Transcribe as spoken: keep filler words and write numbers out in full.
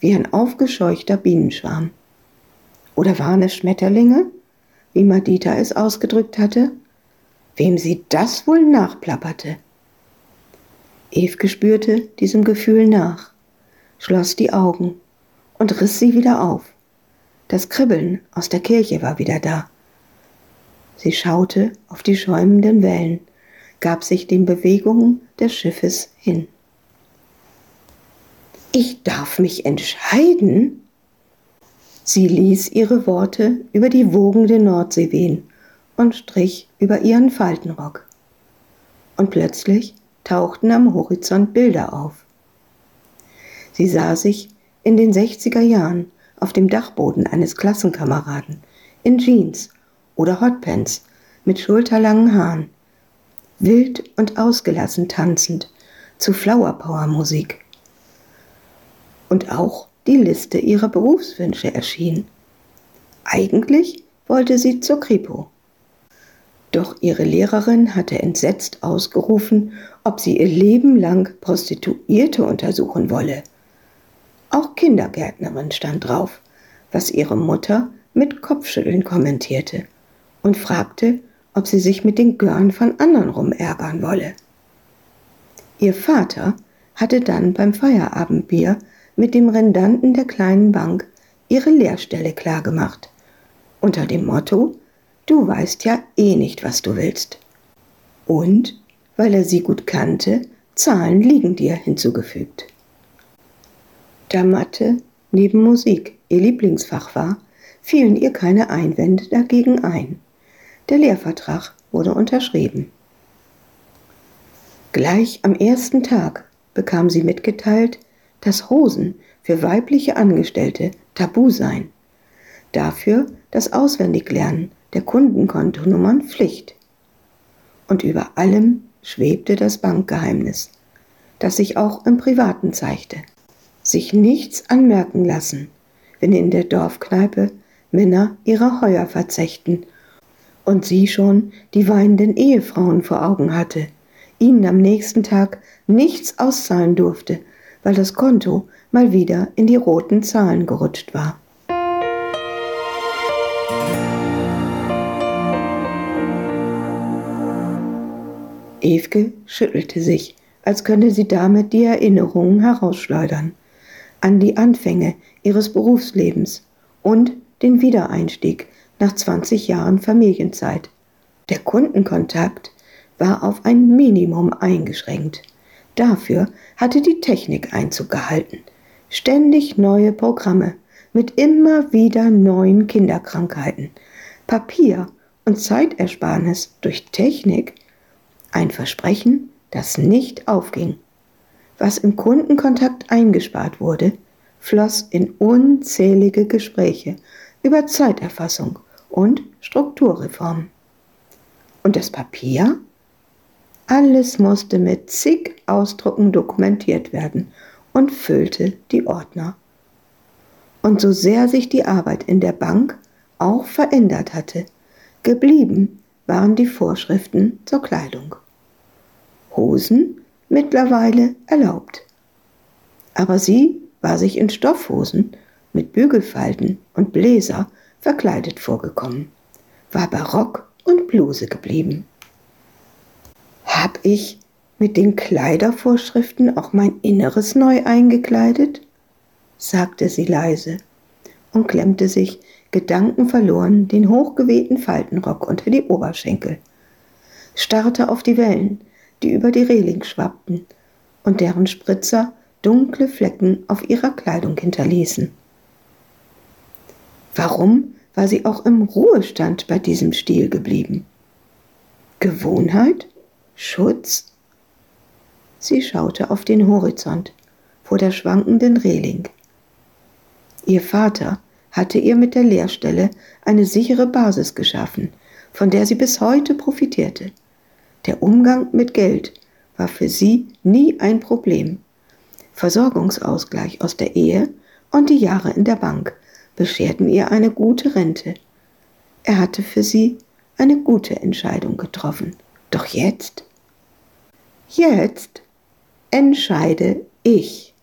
wie ein aufgescheuchter Bienenschwarm. Oder waren es Schmetterlinge, wie Madita es ausgedrückt hatte? Wem sie das wohl nachplapperte? Evke spürte diesem Gefühl nach, schloss die Augen und riss sie wieder auf. Das Kribbeln aus der Kirche war wieder da. Sie schaute auf die schäumenden Wellen, gab sich den Bewegungen des Schiffes hin. Ich darf mich entscheiden? Sie ließ ihre Worte über die Wogen der Nordsee wehen und strich über ihren Faltenrock. Und plötzlich tauchten am Horizont Bilder auf. Sie sah sich in den sechziger Jahren auf dem Dachboden eines Klassenkameraden, in Jeans oder Hotpants mit schulterlangen Haaren, wild und ausgelassen tanzend zu Flower-Power-Musik. Und auch die Liste ihrer Berufswünsche erschien. Eigentlich wollte sie zur Kripo. Doch ihre Lehrerin hatte entsetzt ausgerufen, ob sie ihr Leben lang Prostituierte untersuchen wolle. Auch Kindergärtnerin stand drauf, was ihre Mutter mit Kopfschütteln kommentierte und fragte, ob sie sich mit den Görn von anderen rumärgern wolle. Ihr Vater hatte dann beim Feierabendbier mit dem Rendanten der kleinen Bank ihre Lehrstelle klargemacht, unter dem Motto: Du weißt ja eh nicht, was du willst. Und, weil er sie gut kannte, Zahlen liegen dir hinzugefügt. Da Mathe neben Musik ihr Lieblingsfach war, fielen ihr keine Einwände dagegen ein. Der Lehrvertrag wurde unterschrieben. Gleich am ersten Tag bekam sie mitgeteilt, dass Hosen für weibliche Angestellte tabu seien. Dafür das Auswendiglernen der Kundenkontonummern Pflicht. Und über allem schwebte das Bankgeheimnis, das sich auch im Privaten zeigte. Sich nichts anmerken lassen, wenn in der Dorfkneipe Männer ihre Heuer verzechten und sie schon die weinenden Ehefrauen vor Augen hatte, ihnen am nächsten Tag nichts auszahlen durfte, weil das Konto mal wieder in die roten Zahlen gerutscht war. Evke schüttelte sich, als könne sie damit die Erinnerungen herausschleudern an die Anfänge ihres Berufslebens und den Wiedereinstieg nach zwanzig Jahren Familienzeit. Der Kundenkontakt war auf ein Minimum eingeschränkt. Dafür hatte die Technik Einzug gehalten. Ständig neue Programme mit immer wieder neuen Kinderkrankheiten, Papier und Zeitersparnis durch Technik, ein Versprechen, das nicht aufging. Was im Kundenkontakt eingespart wurde, floss in unzählige Gespräche über Zeiterfassung und Strukturreform. Und das Papier? Alles musste mit zig Ausdrucken dokumentiert werden und füllte die Ordner. Und so sehr sich die Arbeit in der Bank auch verändert hatte, geblieben waren die Vorschriften zur Kleidung. Hosen mittlerweile erlaubt. Aber sie war sich in Stoffhosen mit Bügelfalten und Bläser verkleidet vorgekommen, war barock und Bluse geblieben. Hab ich mit den Kleidervorschriften auch mein Inneres neu eingekleidet? Sagte sie leise und klemmte sich gedankenverloren den hochgewehten Faltenrock unter die Oberschenkel, starrte auf die Wellen, die über die Reling schwappten und deren Spritzer dunkle Flecken auf ihrer Kleidung hinterließen. Warum war sie auch im Ruhestand bei diesem Stil geblieben? Gewohnheit? Schutz? Sie schaute auf den Horizont vor der schwankenden Reling. Ihr Vater hatte ihr mit der Lehrstelle eine sichere Basis geschaffen, von der sie bis heute profitierte. Der Umgang mit Geld war für sie nie ein Problem. Versorgungsausgleich aus der Ehe und die Jahre in der Bank bescherten ihr eine gute Rente. Er hatte für sie eine gute Entscheidung getroffen. Doch jetzt? Jetzt entscheide ich.